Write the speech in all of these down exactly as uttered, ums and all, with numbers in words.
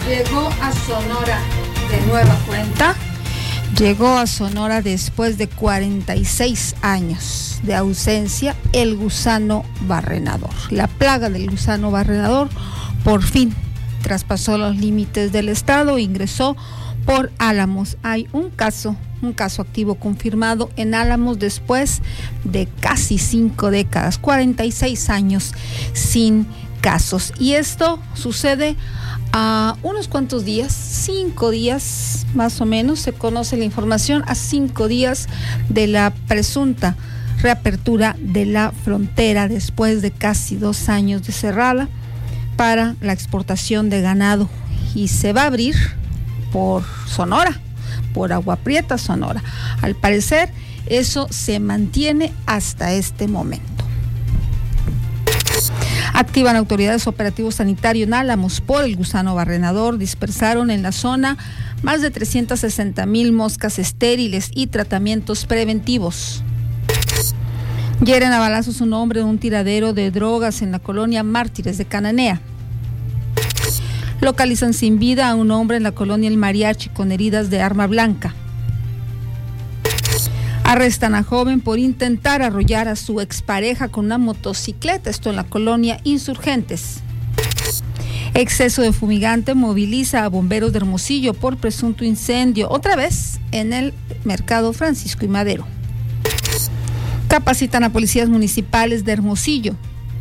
llegó a Sonora de nueva cuenta. Llegó a Sonora después de cuarenta y seis años de ausencia el gusano barrenador. La plaga del gusano barrenador por fin traspasó los límites del estado e ingresó por Álamos. Hay un caso, un caso activo confirmado en Álamos después de casi cinco décadas, cuarenta y seis años sin casos. Y esto sucede a unos cuantos días, cinco días más o menos, se conoce la información, a cinco días de la presunta reapertura de la frontera después de casi dos años de cerrada para la exportación de ganado, y se va a abrir por Sonora, por Agua Prieta, Sonora. Al parecer, eso se mantiene hasta este momento. Activan autoridades operativos sanitarios en Álamos por el gusano barrenador. Dispersaron en la zona más de trescientas sesenta mil moscas estériles y tratamientos preventivos. Hieren a balazos un hombre en un tiradero de drogas en la colonia Mártires de Cananea. Localizan sin vida a un hombre en la colonia El Mariachi con heridas de arma blanca. Arrestan a joven por intentar arrollar a su expareja con una motocicleta, esto en la colonia Insurgentes. Exceso de fumigante moviliza a bomberos de Hermosillo por presunto incendio, otra vez en el mercado Francisco y Madero. Capacitan a policías municipales de Hermosillo.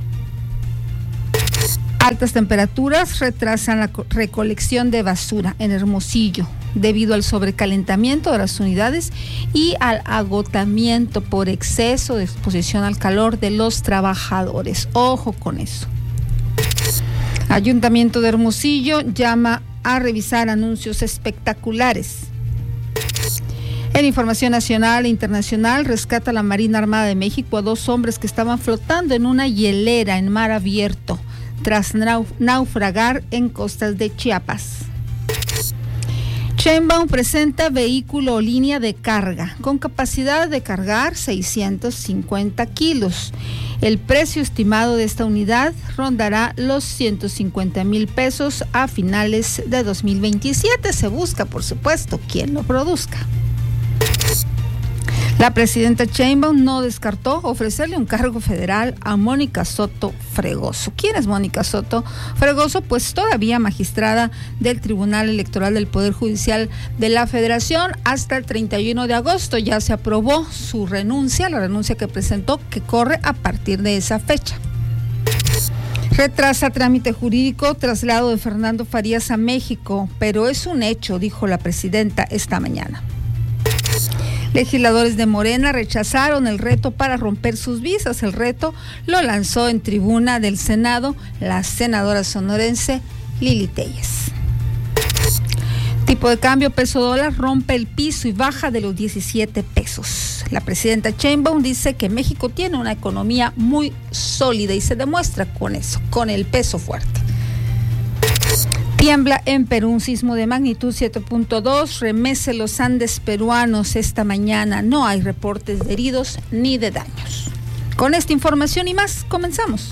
Altas temperaturas retrasan la recolección de basura en Hermosillo debido al sobrecalentamiento de las unidades y al agotamiento por exceso de exposición al calor de los trabajadores. Ojo con eso. Ayuntamiento de Hermosillo llama a revisar anuncios espectaculares. En información nacional e internacional, rescata la Marina Armada de México a dos hombres que estaban flotando en una hielera en mar abierto tras naufragar en costas de Chiapas. Sheinbaum presenta vehículo o línea de carga con capacidad de cargar seiscientos cincuenta kilos. El precio estimado de esta unidad rondará los ciento cincuenta mil pesos a finales de dos mil veintisiete. Se busca, por supuesto, quien lo produzca. La presidenta Sheinbaum no descartó ofrecerle un cargo federal a Mónica Soto Fregoso. ¿Quién es Mónica Soto Fregoso? Pues todavía magistrada del Tribunal Electoral del Poder Judicial de la Federación. Hasta el treinta y uno de agosto ya se aprobó su renuncia, la renuncia que presentó, que corre a partir de esa fecha. Retrasa trámite jurídico traslado de Fernando Farías a México, pero es un hecho, dijo la presidenta esta mañana. Legisladores de Morena rechazaron el reto para romper sus visas. El reto lo lanzó en tribuna del Senado la senadora sonorense Lili Téllez. Tipo de cambio peso dólar rompe el piso y baja de los diecisiete pesos. La presidenta Sheinbaum dice que México tiene una economía muy sólida y se demuestra con eso, con el peso fuerte. Tiembla en Perú, un sismo de magnitud siete punto dos, remece los Andes peruanos esta mañana. No hay reportes de heridos ni de daños. Con esta información y más, comenzamos.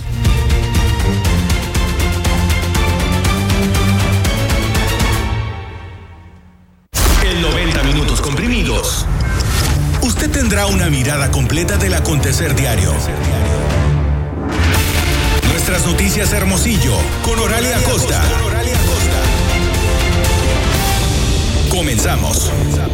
En noventa minutos comprimidos, usted tendrá una mirada completa del acontecer diario. Nuestras noticias Hermosillo, con Oralia Acosta. Comenzamos.